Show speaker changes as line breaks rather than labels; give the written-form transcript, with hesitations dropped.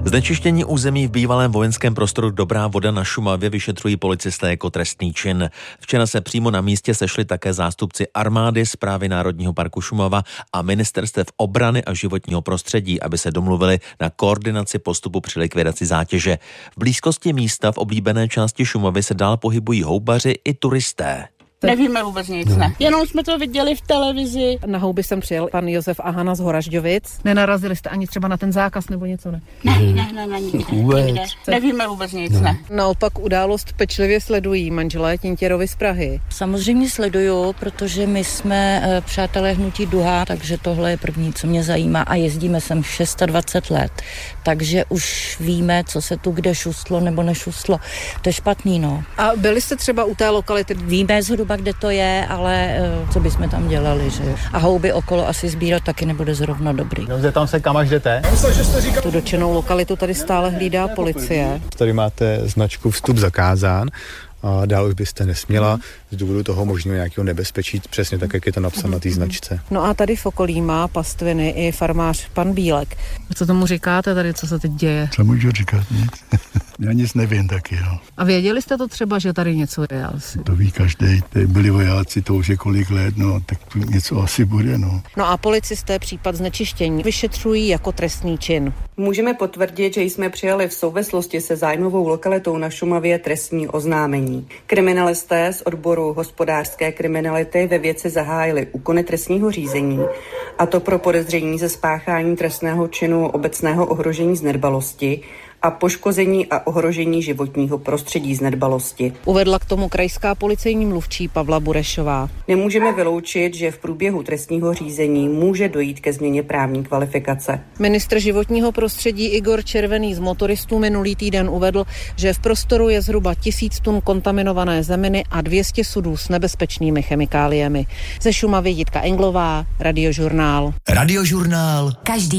Znečištění území v bývalém vojenském prostoru Dobrá Voda na Šumavě vyšetřují policisté jako trestný čin. Včera se přímo na místě sešli také zástupci armády, Správy Národního parku Šumava a ministerstev obrany a životního prostředí, aby se domluvili na koordinaci postupu při likvidaci zátěže. V blízkosti místa v oblíbené části Šumavy se dál pohybují houbaři i turisté.
Nevíme vůbec nic, ne. Jenom jsme to viděli v televizi.
Na houby jsem přijel pan Josef a Hana z Horažďovic. Nenarazili jste ani třeba na ten zákaz nebo něco, ne?
Ne, nikde. Nevíme vůbec nic, ne.
Naopak událost pečlivě sledují manželé Tintěrovi z Prahy.
Samozřejmě sleduju, protože my jsme přátelé hnutí Duha, takže tohle je první, co mě zajímá a jezdíme sem 26 let. Takže už víme, co se tu kde šustlo nebo nešustlo. To je špatný, no.
A byli jste třeba u té lokality?
Víme zhruba, kde to je, ale co bychom tam dělali, že jo. A houby okolo asi sbírat taky nebude zrovna dobrý.
Tam se kam až jdete?
Tu dotčenou lokalitu tady stále hlídá policie.
Tady máte značku vstup zakázán. A dál už byste nesměla z důvodu toho možného nějakého nebezpečí, přesně tak, jak je to napsáno na té značce.
No a tady v okolí má pastviny i farmář pan Bílek. Co tomu říkáte tady, co se teď děje?
Co můžu říkat? Nic. Já nic nevím taky, no.
A věděli jste to třeba, že tady něco je asi?
To ví každý. Byli vojáci, to už je kolik let, no, tak tu něco asi bude, no.
No a policisté případ znečištění vyšetřují jako trestný čin.
Můžeme potvrdit, že jsme přijali v souvislosti se zájmovou lokalitou na Šumavě trestní oznámení. Kriminalisté z odboru hospodářské kriminality ve věci zahájili úkony trestního řízení, a to pro podezření ze spáchání trestného činu obecného ohrožení z nedbalosti a poškození a ohrožení životního prostředí z nedbalosti.
Uvedla k tomu krajská policejní mluvčí Pavla Burešová.
Nemůžeme vyloučit, že v průběhu trestního řízení může dojít ke změně právní kvalifikace.
Ministr životního prostředí Igor Červený z Motoristů minulý týden uvedl, že v prostoru je zhruba 1000 tun kontaminované zeminy a 200 sudů s nebezpečnými chemikáliemi. Ze Šumavy Jitka Englová, Radiožurnál.
Radiožurnál. Každý